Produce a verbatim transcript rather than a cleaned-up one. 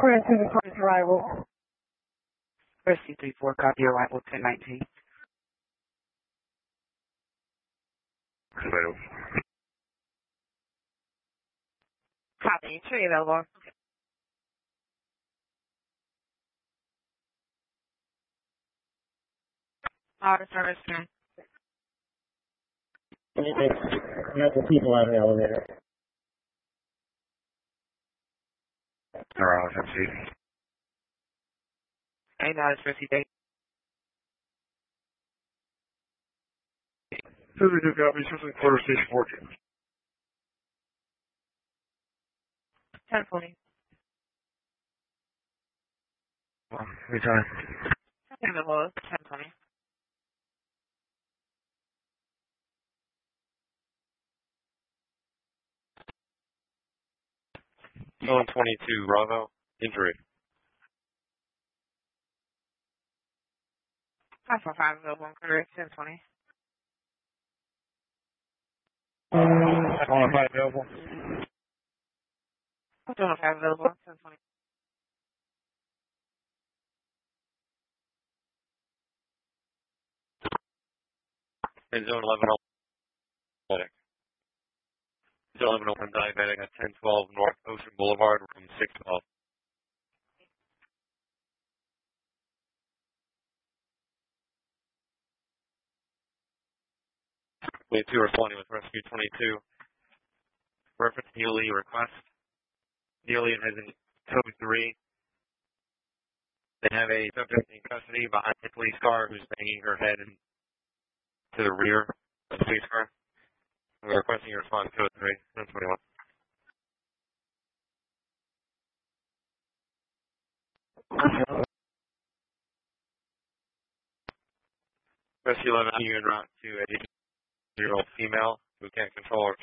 Rescue reporting arrival. Rescue three four, copy arrival ten nineteen. Available. Copy, tree available. Auto service, man. Multiple people out of the elevator. Around M C. Hey, now it's Rescue Day. fifty-two copy, switching quarter station fourteen. ten twenty. Anytime. ten available, ten twenty. one twenty-two, Bravo, injury. five four five available, correct, ten twenty. All five available. two oh five available, ten twenty. And zone eleven diabetic. Zone eleven open diabetic at ten twelve North Ocean Boulevard, room six twelve. We have two responding with Rescue twenty-two. Reference Neely request. Neely has in code three. They have a subject in custody behind the police car who's banging her head in, to the rear of the police car. We're requesting you respond to code three. ten twenty-one. Rescue eleven, you en route to a eighty-year-old female who can't control